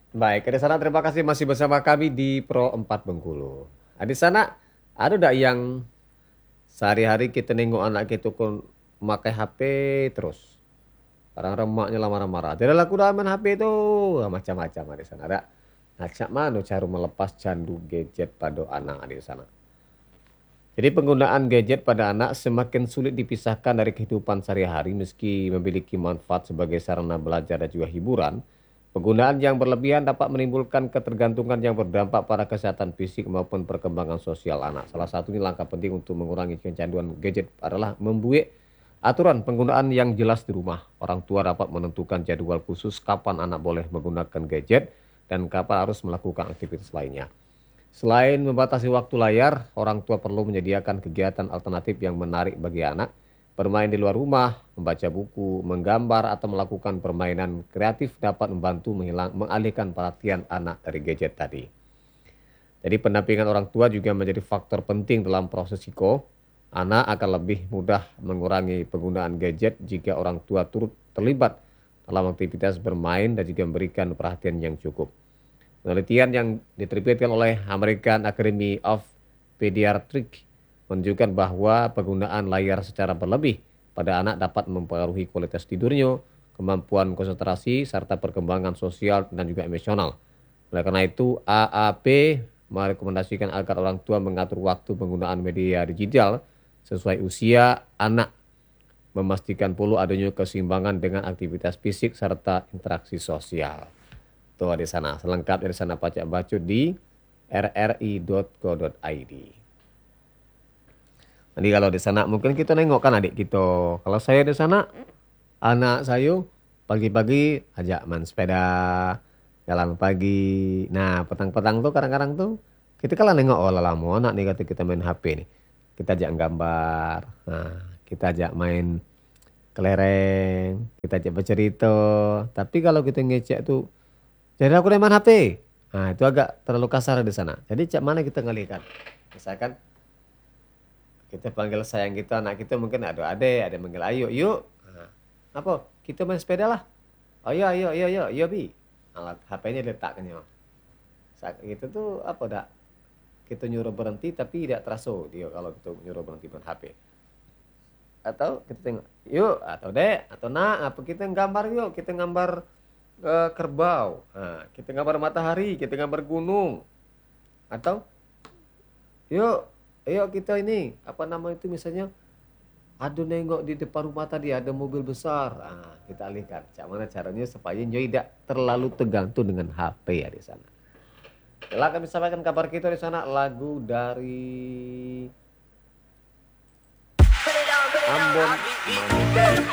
Baik, di sana terima kasih masih bersama kami di Pro 4 Bengkulu. Di sana ada nggak yang sehari-hari kita nengok anak kita kon memakai HP terus. Kadang remaknya lah marah-marah. Tidak laku dah main HP itu. Macam-macam di sana ada. Nah, cak mana cara melepas candu gadget pada anak di sana. Jadi penggunaan gadget pada anak semakin sulit dipisahkan dari kehidupan sehari-hari meski memiliki manfaat sebagai sarana belajar dan juga hiburan. Penggunaan yang berlebihan dapat menimbulkan ketergantungan yang berdampak pada kesehatan fisik maupun perkembangan sosial anak. Salah satunya langkah penting untuk mengurangi kecanduan gadget adalah membuat aturan penggunaan yang jelas di rumah. Orang tua dapat menentukan jadwal khusus kapan anak boleh menggunakan gadget dan kapan harus melakukan aktivitas lainnya. Selain membatasi waktu layar, orang tua perlu menyediakan kegiatan alternatif yang menarik bagi anak. Bermain di luar rumah, membaca buku, menggambar, atau melakukan permainan kreatif dapat membantu mengalihkan perhatian anak dari gadget tadi. Jadi pendampingan orang tua juga menjadi faktor penting dalam proses psiko. Anak akan lebih mudah mengurangi penggunaan gadget jika orang tua turut terlibat dalam aktivitas bermain dan juga memberikan perhatian yang cukup. Penelitian yang diterbitkan oleh American Academy of Pediatrics menunjukkan bahwa penggunaan layar secara berlebih pada anak dapat mempengaruhi kualitas tidurnya, kemampuan konsentrasi, serta perkembangan sosial dan juga emosional. Oleh karena itu, AAP merekomendasikan agar orang tua mengatur waktu penggunaan media digital sesuai usia anak, memastikan perlu adanya keseimbangan dengan aktivitas fisik serta interaksi sosial. Tuh di sana, selengkapnya di sana Pacak Bacut di rri.co.id. Nanti kalau di sana mungkin kita nengok kan adik kita. Kalau saya di sana, anak saya pagi-pagi ajak main sepeda, jalan pagi. Nah, petang-petang tuh kadang-kadang tuh kita kalau nengok oh lama anak nih kata kita main HP nih. Kita ajak gambar, nah, kita ajak main kelereng, kita ajak bercerita. Tapi kalau kita ngecek tuh jadi aku main HP. Nah, itu agak terlalu kasar di sana. Jadi cak mana kita ngalihkan? Misalkan kita panggil sayang kita, anak kita mungkin ada manggil ayo, yuk. Nah, apa? Kita main sepeda lah. Oh iya, ayo, ayo, ayo, ayo bi. Alat HP-nya diletakkannya. Saat itu tuh apa dak? Kita nyuruh berhenti tapi tidak terasa dia kalau kita nyuruh berhenti main HP. Atau kita tengok, yuk, atau dek, atau nak, apa kita gambar yuk, kita gambar kerbau, nah, kita gambar matahari, kita gambar gunung, atau yuk, yuk kita ini apa nama itu misalnya ada nengok di depan rumah tadi ada mobil besar, nah, kita alihkan. Cak mana caranya supaya nyoy tidak terlalu tergantung dengan HP ya di sana. Telah kami sampaikan kabar kita di sana lagu dari Ambon.